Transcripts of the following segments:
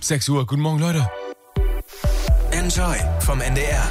6 Uhr. Guten Morgen, Leute. Enjoy vom NDR.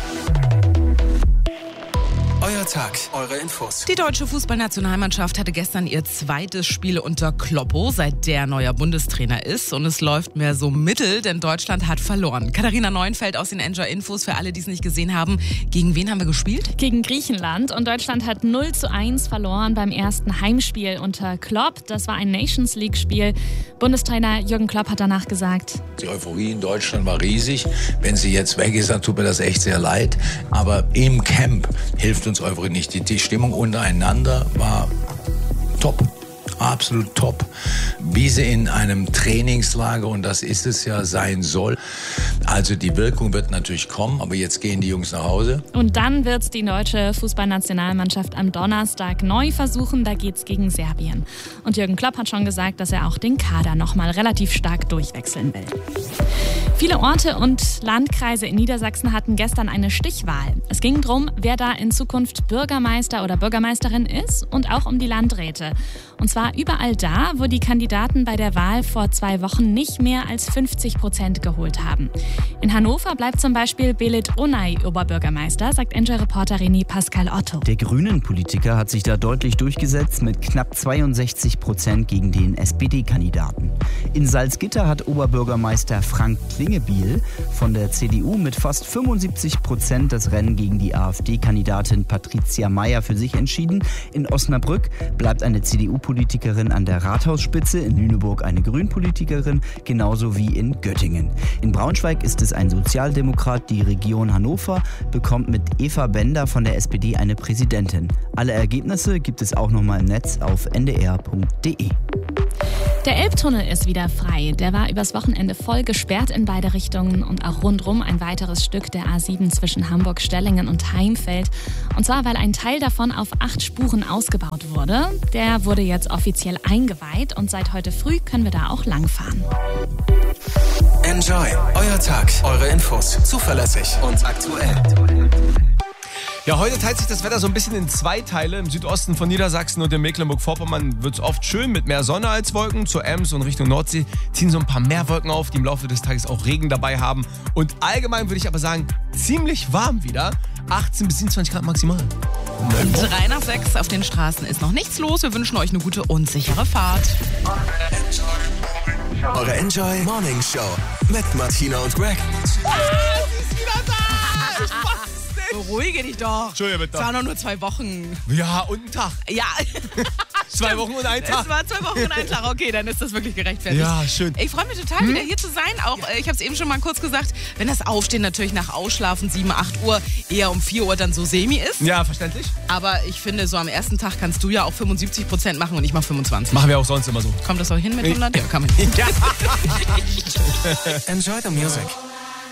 Euer Tag, eure Infos. Die deutsche Fußballnationalmannschaft hatte gestern ihr zweites Spiel unter Kloppo, seit der neuer Bundestrainer ist. Und es läuft mehr so mittel, denn Deutschland hat verloren. Katharina Neuenfeld aus den Enjoy-Infos, für alle, die es nicht gesehen haben. Gegen wen haben wir gespielt? Gegen Griechenland. Und Deutschland hat 0:1 verloren beim ersten Heimspiel unter Klopp. Das war ein Nations League-Spiel. Bundestrainer Jürgen Klopp hat danach gesagt: Die Euphorie in Deutschland war riesig. Wenn sie jetzt weg ist, dann tut mir das echt sehr leid. Aber im Camp hilft uns Euphorie nicht. Die Stimmung untereinander war top. Absolut top. Wie sie in einem Trainingslager, und das ist es ja, sein soll. Also die Wirkung wird natürlich kommen, aber jetzt gehen die Jungs nach Hause. Und dann wird die deutsche Fußballnationalmannschaft am Donnerstag neu versuchen. Da geht's gegen Serbien. Und Jürgen Klopp hat schon gesagt, dass er auch den Kader nochmal relativ stark durchwechseln will. Viele Orte und Landkreise in Niedersachsen hatten gestern eine Stichwahl. Es ging darum, wer da in Zukunft Bürgermeister oder Bürgermeisterin ist und auch um die Landräte. Und zwar überall da, wo die Kandidaten bei der Wahl vor 2 Wochen nicht mehr als 50% geholt haben. In Hannover bleibt zum Beispiel Belit Onay Oberbürgermeister, sagt Enjoy-Reporter René Pascal Otto. Der Grünen-Politiker hat sich da deutlich durchgesetzt mit knapp 62% gegen den SPD-Kandidaten. In Salzgitter hat Oberbürgermeister Frank Klingebiel von der CDU mit fast 75% das Rennen gegen die AfD-Kandidatin Patricia Mayer für sich entschieden. In Osnabrück bleibt eine CDU-Politikerin an der Rathausspitze, in Lüneburg eine Grünpolitikerin, genauso wie in Göttingen. In Braunschweig ist es ein Sozialdemokrat. Die Region Hannover bekommt mit Eva Bender von der SPD eine Präsidentin. Alle Ergebnisse gibt es auch nochmal im Netz auf ndr.de. Der Elbtunnel ist wieder frei. Der war übers Wochenende voll gesperrt in beide Richtungen und auch rundrum ein weiteres Stück der A7 zwischen Hamburg-Stellingen und Heimfeld. Und zwar, weil ein Teil davon auf 8 Spuren ausgebaut wurde. Der wurde jetzt offiziell eingeweiht und seit heute früh können wir da auch langfahren. Enjoy, euer Tag, eure Infos. Zuverlässig und aktuell. Ja, heute teilt sich das Wetter so ein bisschen in 2 Teile. Im Südosten von Niedersachsen und in Mecklenburg-Vorpommern wird es oft schön mit mehr Sonne als Wolken. Zur Ems und Richtung Nordsee ziehen so ein paar mehr Wolken auf, die im Laufe des Tages auch Regen dabei haben. Und allgemein würde ich aber sagen, ziemlich warm wieder. 18 bis 27 Grad maximal. 3 nach 6 auf den Straßen ist noch nichts los. Wir wünschen euch eine gute und sichere Fahrt. Eure Enjoy Morning Show mit Martina und Greg. Sie ist wieder da! Ich mach's nicht! Beruhige dich doch. Entschuldigung, bitte. Es waren doch nur 2 Wochen. Ja, und ein Tag. Ja. 2 Wochen und ein Tag. Es war 2 Wochen und ein Tag. Okay, dann ist das wirklich gerechtfertigt. Ja, schön. Ich freue mich total, wieder hier zu sein. Auch, ich habe es eben schon mal kurz gesagt, wenn das Aufstehen natürlich nach Ausschlafen 7, 8 Uhr eher um 4 Uhr dann so semi ist. Ja, verständlich. Aber ich finde, so am ersten Tag kannst du ja auch 75% machen und ich mache 25. Machen wir auch sonst immer so. Kommt das auch hin mit 100? Ja, kann man. Enjoy the music.